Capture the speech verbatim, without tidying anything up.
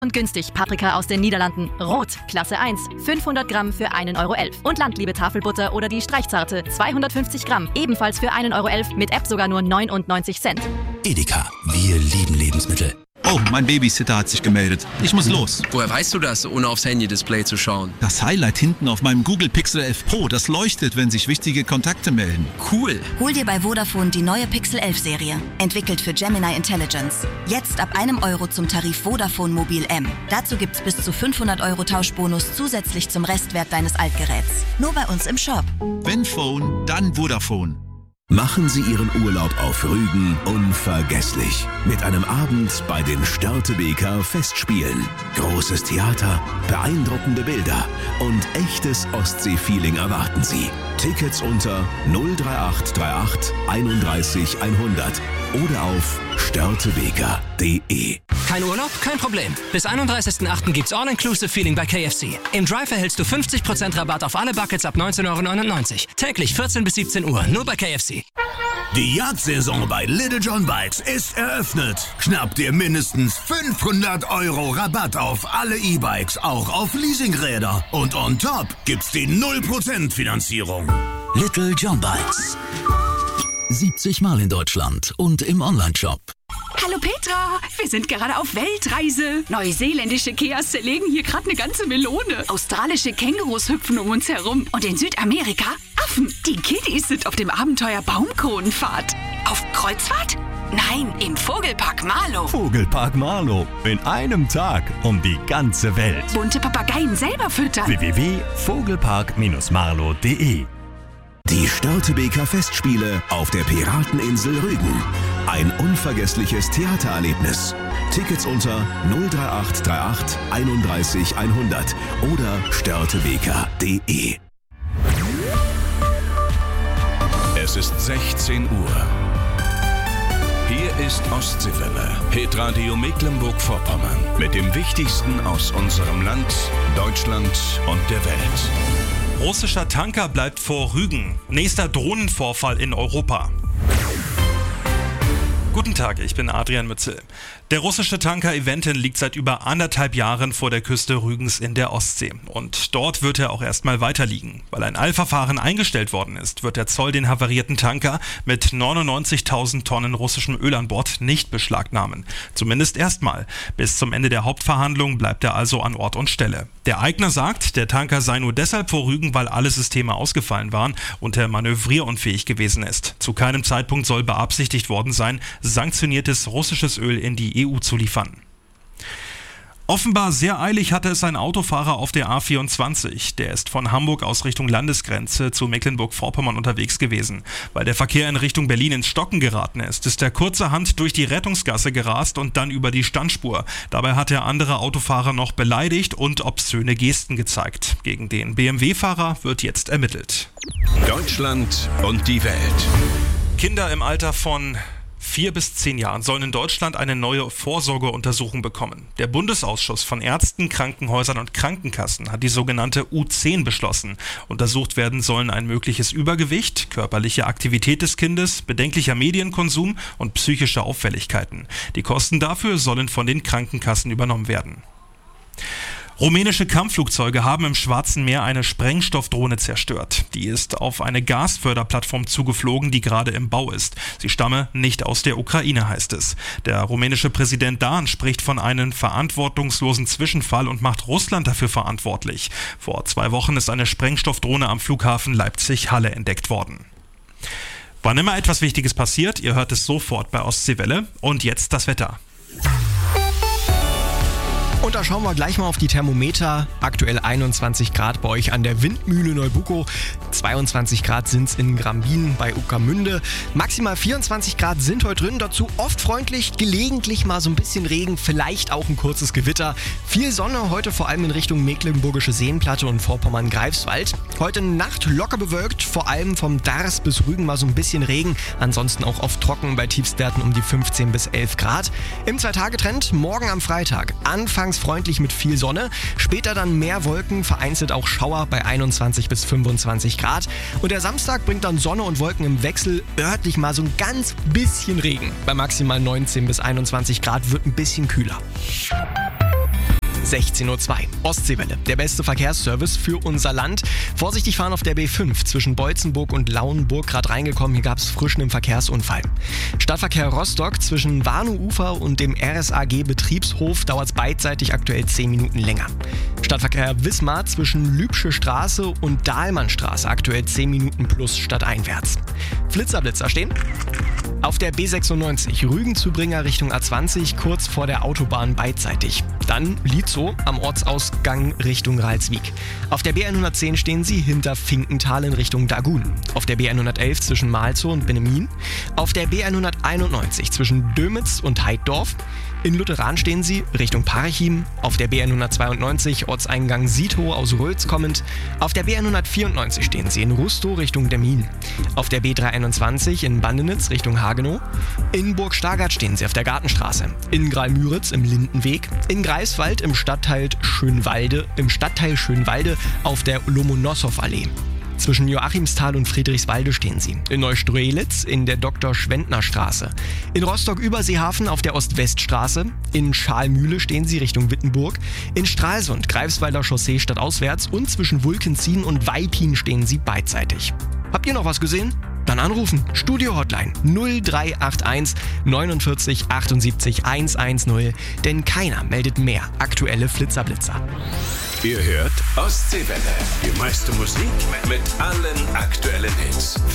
Und günstig Paprika aus den Niederlanden. Rot, Klasse eins, fünfhundert Gramm für einen Euro elf. Und Landliebe Tafelbutter oder die Streichzarte, zweihundertfünfzig Gramm, ebenfalls für einen Euro elf, mit App sogar nur neunundneunzig Cent. Edeka, wir lieben Lebensmittel. Oh, mein Babysitter hat sich gemeldet. Ich muss los. Woher weißt du das, ohne aufs Handy-Display zu schauen? Das Highlight hinten auf meinem Google Pixel elf Pro, das leuchtet, wenn sich wichtige Kontakte melden. Cool. Hol dir bei Vodafone die neue Pixel elf Serie. Entwickelt für Gemini Intelligence. Jetzt ab einem Euro zum Tarif Vodafone Mobil M. Dazu gibt's bis zu fünfhundert Euro Tauschbonus zusätzlich zum Restwert deines Altgeräts. Nur bei uns im Shop. Wenn Phone, dann Vodafone. Machen Sie Ihren Urlaub auf Rügen unvergesslich. Mit einem Abend bei den Störtebeker Festspielen. Großes Theater, beeindruckende Bilder und echtes Ostsee-Feeling erwarten Sie. Tickets unter null drei acht drei acht einunddreißig hundert oder auf störtebeker punkt de. Kein Urlaub? Kein Problem. Bis einunddreißigsten achten gibt's All-Inclusive Feeling bei K F C. Im Drive erhältst du fünfzig Prozent Rabatt auf alle Buckets ab neunzehn Euro neunundneunzig. Täglich vierzehn bis siebzehn Uhr, nur bei K F C. Die Jagdsaison bei Little John Bikes ist eröffnet. Schnapp dir mindestens fünfhundert Euro Rabatt auf alle E-Bikes, auch auf Leasingräder. Und on top gibt's die null Prozent Finanzierung. Little John Bikes. siebzig Mal in Deutschland und im Onlineshop. Hallo Petra, wir sind gerade auf Weltreise. Neuseeländische Kias zerlegen hier gerade eine ganze Melone. Australische Kängurus hüpfen um uns herum. Und in Südamerika Affen. Die Kiddies sind auf dem Abenteuer Baumkronenfahrt. Auf Kreuzfahrt? Nein, im Vogelpark Marlow. Vogelpark Marlow. In einem Tag um die ganze Welt. Bunte Papageien selber füttern. w w w punkt vogelpark marlow punkt de. Die Störtebeker Festspiele auf der Pirateninsel Rügen. Ein unvergessliches Theatererlebnis. Tickets unter null drei acht drei acht einunddreißig hundert oder störtebeker punkt de. Es ist sechzehn Uhr. Hier ist Ostseewelle, Hitradio Mecklenburg-Vorpommern. Mit dem Wichtigsten aus unserem Land, Deutschland und der Welt. Russischer Tanker bleibt vor Rügen. Nächster Drohnenvorfall in Europa. Guten Tag, ich bin Adrian Mützel. Der russische Tanker Eventin liegt seit über anderthalb Jahren vor der Küste Rügens in der Ostsee. Und dort wird er auch erstmal weiter liegen. Weil ein Eilverfahren eingestellt worden ist, wird der Zoll den havarierten Tanker mit neunundneunzigtausend Tonnen russischem Öl an Bord nicht beschlagnahmen. Zumindest erstmal. Bis zum Ende der Hauptverhandlung bleibt er also an Ort und Stelle. Der Eigner sagt, der Tanker sei nur deshalb vor Rügen, weil alle Systeme ausgefallen waren und er manövrierunfähig gewesen ist. Zu keinem Zeitpunkt soll beabsichtigt worden sein, sanktioniertes russisches Öl in die E U zu liefern. Offenbar sehr eilig hatte es ein Autofahrer auf der A vierundzwanzig. Der ist von Hamburg aus Richtung Landesgrenze zu Mecklenburg-Vorpommern unterwegs gewesen. Weil der Verkehr in Richtung Berlin ins Stocken geraten ist, ist er kurzerhand durch die Rettungsgasse gerast und dann über die Standspur. Dabei hat er andere Autofahrer noch beleidigt und obszöne Gesten gezeigt. Gegen den B M W-Fahrer wird jetzt ermittelt. Deutschland und die Welt. Kinder im Alter von Vier bis zehn Jahren sollen in Deutschland eine neue Vorsorgeuntersuchung bekommen. Der Bundesausschuss von Ärzten, Krankenhäusern und Krankenkassen hat die sogenannte U zehn beschlossen. Untersucht werden sollen ein mögliches Übergewicht, körperliche Aktivität des Kindes, bedenklicher Medienkonsum und psychische Auffälligkeiten. Die Kosten dafür sollen von den Krankenkassen übernommen werden. Rumänische Kampfflugzeuge haben im Schwarzen Meer eine Sprengstoffdrohne zerstört. Die ist auf eine Gasförderplattform zugeflogen, die gerade im Bau ist. Sie stamme nicht aus der Ukraine, heißt es. Der rumänische Präsident Dahn spricht von einem verantwortungslosen Zwischenfall und macht Russland dafür verantwortlich. Vor zwei Wochen ist eine Sprengstoffdrohne am Flughafen Leipzig-Halle entdeckt worden. Wann immer etwas Wichtiges passiert, ihr hört es sofort bei Ostseewelle. Und jetzt das Wetter. Und da schauen wir gleich mal auf die Thermometer. Aktuell einundzwanzig Grad bei euch an der Windmühle Neubuko. zweiundzwanzig Grad sind es in Grambin bei Ueckermünde. Maximal vierundzwanzig Grad sind heute drin. Dazu oft freundlich, gelegentlich mal so ein bisschen Regen, vielleicht auch ein kurzes Gewitter. Viel Sonne heute vor allem in Richtung Mecklenburgische Seenplatte und Vorpommern-Greifswald. Heute Nacht locker bewölkt, vor allem vom Dars bis Rügen mal so ein bisschen Regen. Ansonsten auch oft trocken bei Tiefstwerten um die fünfzehn bis elf Grad. Im Zwei-Tage-Trend morgen am Freitag. Anfangs freundlich mit viel Sonne, später dann mehr Wolken, vereinzelt auch Schauer bei einundzwanzig bis fünfundzwanzig Grad. Und der Samstag bringt dann Sonne und Wolken im Wechsel, örtlich mal so ein ganz bisschen Regen. Bei maximal neunzehn bis einundzwanzig Grad wird ein bisschen kühler. sechzehn Uhr zwei. Ostseewelle, der beste Verkehrsservice für unser Land. Vorsichtig fahren auf der B fünf zwischen Beutzenburg und Lauenburg, gerade reingekommen. Hier gab es frischen im Verkehrsunfall. Stadtverkehr Rostock zwischen Warnow-Ufer und dem R S A G-Betriebshof dauert es beidseitig aktuell zehn Minuten länger. Stadtverkehr Wismar zwischen Lübsche Straße und Dahlmannstraße aktuell zehn Minuten plus stadteinwärts. Flitzerblitzer stehen auf der B sechsundneunzig Rügen-Zubringer Richtung A zwanzig, kurz vor der Autobahn beidseitig. Dann Lietzow am Ortsausgang Richtung Ralswiek. Auf der B hundertzehn stehen sie hinter Finkenthal in Richtung Dagun. Auf der B hundertelf zwischen Malzow und Bennemin. Auf der B hunderteinundneunzig zwischen Dömitz und Heiddorf. In Lutheran stehen sie Richtung Parchim. Auf der B hundertzweiundneunzig Ortseingang Siethow aus Rötz kommend. Auf der B hundertvierundneunzig stehen sie in Rustow Richtung Demmin. Auf der B dreihunderteinundzwanzig in Bandenitz Richtung Hagenow. In Burg Stargard stehen sie auf der Gartenstraße. In Graal-Müritz im Lindenweg. In Greifswald im Stadtteil Schönwalde, im Stadtteil Schönwalde auf der Lomonossow-Allee. Zwischen Joachimsthal und Friedrichswalde stehen sie. In Neustrelitz in der Doktor-Schwendner-Straße. In Rostock-Überseehafen auf der Ost-West-Straße. In Schalmühle stehen sie Richtung Wittenburg. In Stralsund, Greifswalder Chaussee stadtauswärts. Und zwischen Wulkenzien und Weipin stehen sie beidseitig. Habt ihr noch was gesehen? Dann anrufen. Studio-Hotline null drei acht eins neunundvierzig achtundsiebzig hundertzehn, denn keiner meldet mehr aktuelle Flitzerblitzer. Ihr hört Ostseewelle. Die meiste Musik mit allen aktuellen Hits.